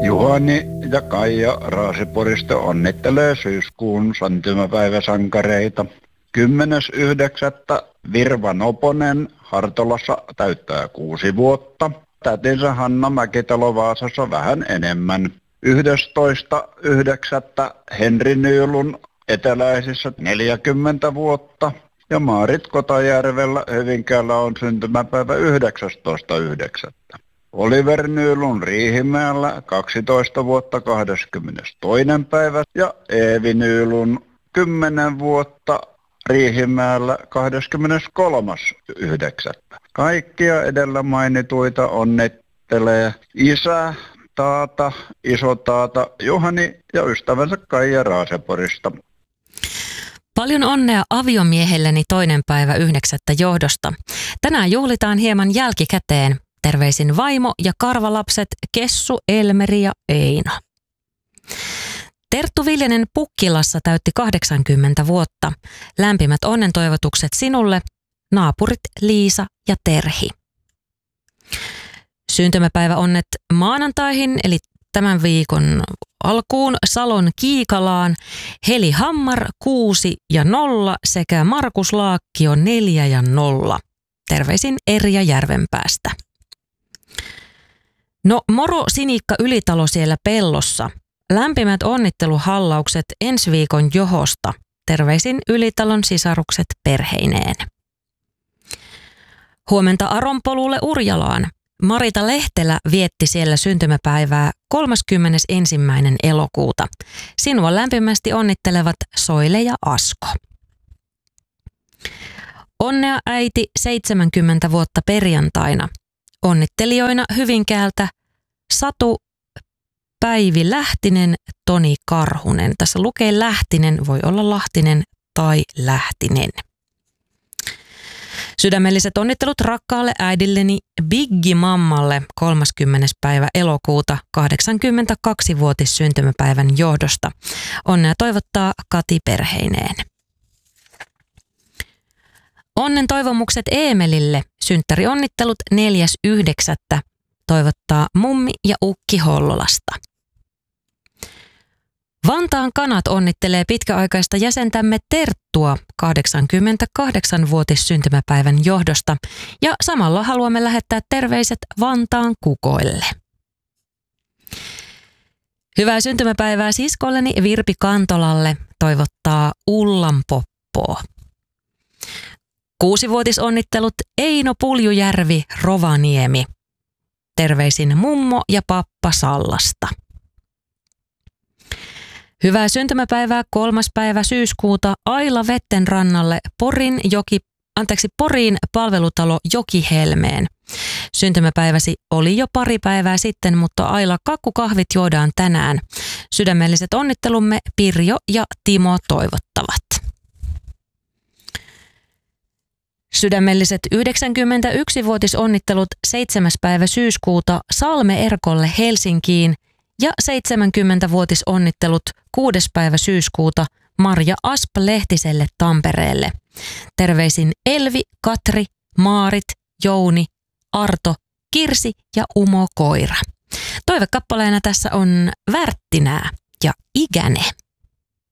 Juhani ja Kaija Raaseporista onnittelee syyskuun syntymäpäiväsankareita. 10.9. Virva Noponen Hartolassa täyttää 6 vuotta. Tätinsä Hanna Mäkitalo Vaasassa vähän enemmän. 11.9. Henri Nyylun Eteläisissä 40 vuotta. Ja Maarit Kotajärvellä Hyvinkäällä on syntymäpäivä 19.9. Oliver Nylund Riihimäellä 12 vuotta 22. päivä ja Eevi Nylund 10 vuotta Riihimäellä 23.9. Kaikkia edellä mainituita onnittelee isä, taata, isotaata Juhani ja ystävänsä Kaija Raaseporista. Paljon onnea aviomiehelleni 2.9. johdosta. Tänään juhlitaan hieman jälkikäteen. Terveisin vaimo ja karvalapset Kessu, Elmeri ja Eino. Terttu Viljanen Pukkilassa täytti 80 vuotta. Lämpimät onnentoivotukset sinulle, naapurit Liisa ja Terhi. Syntymäpäiväonnet maanantaihin eli tämän viikon alkuun Salon Kiikalaan Heli Hammar 6 ja 0 sekä Markus Laakkio 4 ja 0. Terveisin Erja Järvenpäästä. No moro Sinikka Ylitalo siellä pellossa. Lämpimät onnitteluhallaukset ensi viikon johosta. Terveisin Ylitalon sisarukset perheineen. Huomenta Aronpolulle Urjalaan. Marita Lehtelä vietti siellä syntymäpäivää 31. elokuuta. Sinua lämpimästi onnittelevat Soile ja Asko. Onnea äiti 70 vuotta perjantaina. Onnittelijoina Hyvinkäältä Satu, Päivi Lähtinen, Toni Karhunen. Tässä lukee Lähtinen, voi olla Lahtinen tai Lähtinen. Sydämelliset onnittelut rakkaalle äidilleni Biggi Mammalle 30. päivä elokuuta 82-vuotis syntymäpäivän johdosta. Onnea toivottaa Kati perheineen. Onnen toivomukset Eemelille. Synttärionnittelut 4.9. toivottaa mummi ja ukki Hollolasta. Vantaan Kanat onnittelee pitkäaikaista jäsentämme Terttua 88-vuotis syntymäpäivän johdosta ja samalla haluamme lähettää terveiset Vantaan kukoille. Hyvää syntymäpäivää siskolleni Virpi Kantolalle toivottaa Ullan Poppoa. 6-vuotisonnittelut Eino Puljujärvi Rovaniemi. Terveisin mummo ja pappa Sallasta. Hyvää syntymäpäivää 3. päivä syyskuuta Aila Vettenrannalle Poriin palvelutalo Jokihelmeen. Syntymäpäiväsi oli jo pari päivää sitten, mutta Aila kakkukahvit juodaan tänään. Sydämelliset onnittelumme Pirjo ja Timo toivottavat. Sydämelliset 91-vuotisonnittelut 7. päivä syyskuuta Salme Erkolle Helsinkiin ja 70-vuotisonnittelut 6. päivä syyskuuta Marja Asp-Lehtiselle Tampereelle. Terveisin Elvi, Katri, Maarit, Jouni, Arto, Kirsi ja Umo Koira. Toivekappaleena tässä on Värttinää ja Ikäne.